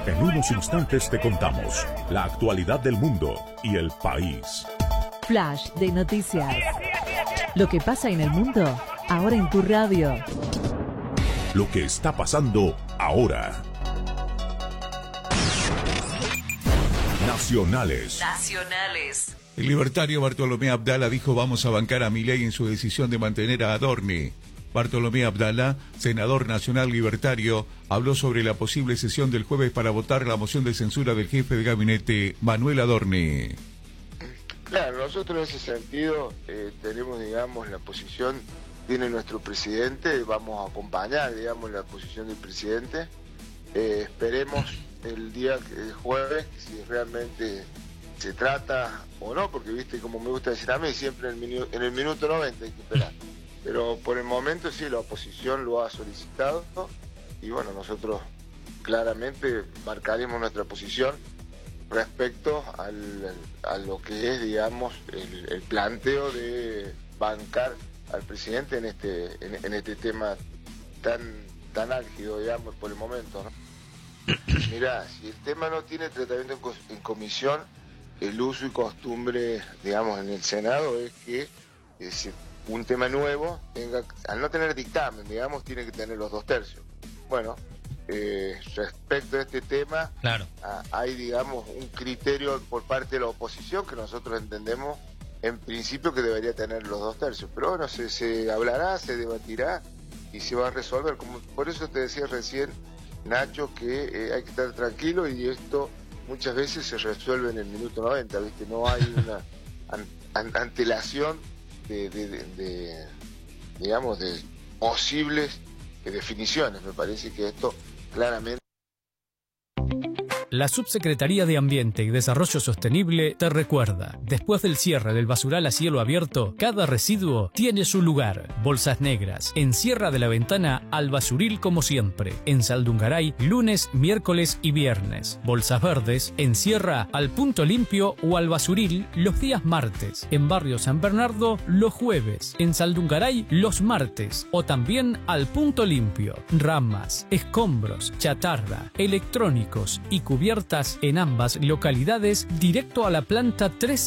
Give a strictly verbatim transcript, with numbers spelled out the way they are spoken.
En unos instantes te contamos la actualidad del mundo y el país. Flash de noticias. Lo que pasa en el mundo, ahora en tu radio. Lo que está pasando ahora. Nacionales. Nacionales. El libertario Bartolomé Abdala dijo: vamos a bancar a Milei en su decisión de mantener a Adorni. Bartolomé Abdala, senador nacional libertario, habló sobre la posible sesión del jueves para votar la moción de censura del jefe de gabinete, Manuel Adorni. Claro, nosotros en ese sentido eh, tenemos, digamos, la posición, tiene nuestro presidente, vamos a acompañar, digamos, la posición del presidente. Eh, esperemos el día el jueves, si realmente se trata o no, porque viste, como me gusta decir a mí, siempre en el, minu en el minuto noventa hay que esperar. Pero por el momento sí, la oposición lo ha solicitado y bueno, nosotros claramente marcaremos nuestra posición respecto al, a lo que es, digamos, el, el planteo de bancar al presidente en este, en, en este tema tan, tan álgido, digamos, por el momento, ¿no? Mirá, si el tema no tiene tratamiento en, en comisión, el uso y costumbre, digamos, en el Senado es que eh, si un tema nuevo, tenga, al no tener dictamen, digamos, tiene que tener los dos tercios. Bueno, eh, respecto a este tema, claro. a, hay, digamos, un criterio por parte de la oposición que nosotros entendemos en principio que debería tener los dos tercios. Pero bueno, se, se hablará, se debatirá y se va a resolver. Como, por eso te decía recién, Nacho, que eh, hay que estar tranquilo y esto muchas veces se resuelve en el minuto noventa, ¿viste? No hay una an, an, antelación de, de, de, de, digamos, de posibles definiciones. Me parece que esto claramente... La Subsecretaría de Ambiente y Desarrollo Sostenible te recuerda, después del cierre del basural a cielo abierto, cada residuo tiene su lugar. Bolsas negras, encierra de la ventana al basuril como siempre. En Saldungaray, lunes, miércoles y viernes. Bolsas verdes, encierra al punto limpio o al basuril los días martes. En Barrio San Bernardo, los jueves. En Saldungaray, los martes. O también al punto limpio. Ramas, escombros, chatarra, electrónicos y cubiertos en ambas localidades directo a la planta tres